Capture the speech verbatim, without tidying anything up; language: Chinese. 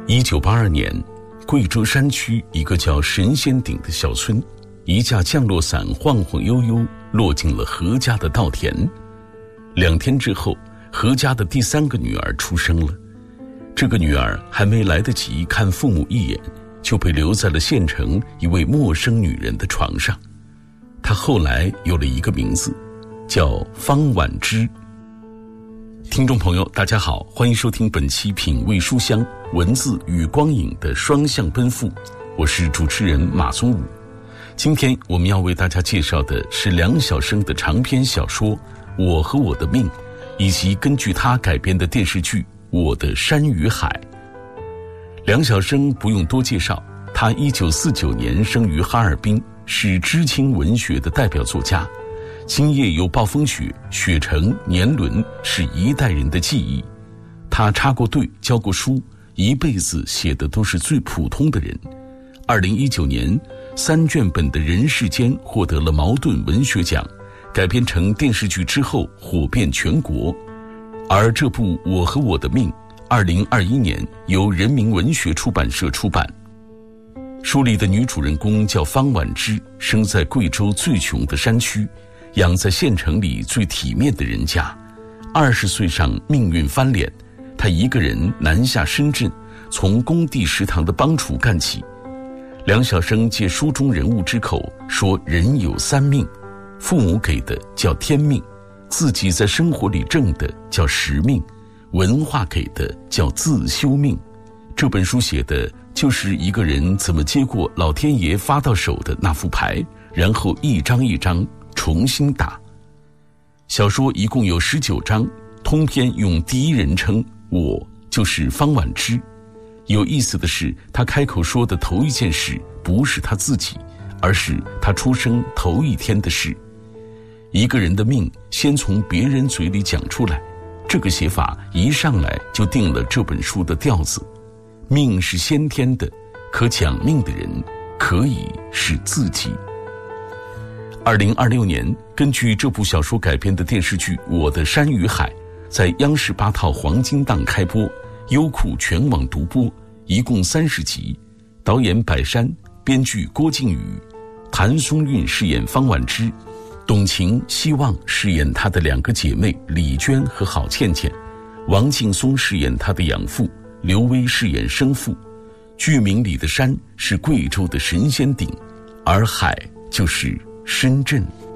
一九八二年，贵州山区一个叫神仙顶的小村，一架降落伞晃晃悠悠落进了何家的稻田。两天之后，何家的第三个女儿出生了。这个女儿还没来得及看父母一眼，就被留在了县城一位陌生女人的床上。她后来有了一个名字，叫方婉之。听众朋友大家好，欢迎收听本期品味书香，文字与光影的双向奔赴，我是主持人马宗武。今天我们要为大家介绍的是梁晓声的长篇小说《我和我的命》，以及根据他改编的电视剧《我的山与海》。梁晓声不用多介绍，他一九四九年生于哈尔滨，是知青文学的代表作家。今夜有暴风雪，雪城、年轮是一代人的记忆。他插过队，教过书，一辈子写的都是最普通的人。二零一九年，三卷本的《人世间》获得了茅盾文学奖，改编成电视剧之后火遍全国。而这部《我和我的命》，二零二一年由人民文学出版社出版。书里的女主人公叫方婉之，生在贵州最穷的山区，养在县城里最体面的人家。二十岁上命运翻脸，她一个人南下深圳，从工地食堂的帮厨干起。梁晓声借书中人物之口说，人有三命，父母给的叫天命，自己在生活里挣的叫时命，文化给的叫自修命。这本书写的就是一个人怎么接过老天爷发到手的那副牌，然后一张一张重新打。小说一共有十九章，通篇用第一人称，我就是方婉之。有意思的是，他开口说的头一件事不是他自己，而是他出生头一天的事。一个人的命先从别人嘴里讲出来，这个写法一上来就定了这本书的调子。命是先天的，可讲命的人可以是自己。二零二六年，根据这部小说改编的电视剧《我的山与海》在央视八套黄金档开播，优酷全网独播，一共三十集。导演百山，编剧郭靖宇，谭松韵饰演方婉之，董晴、希望饰演她的两个姐妹李娟和郝倩倩，王劲松饰演她的养父，刘威饰演生父。剧名里的山是贵州的神仙顶，而海就是深圳。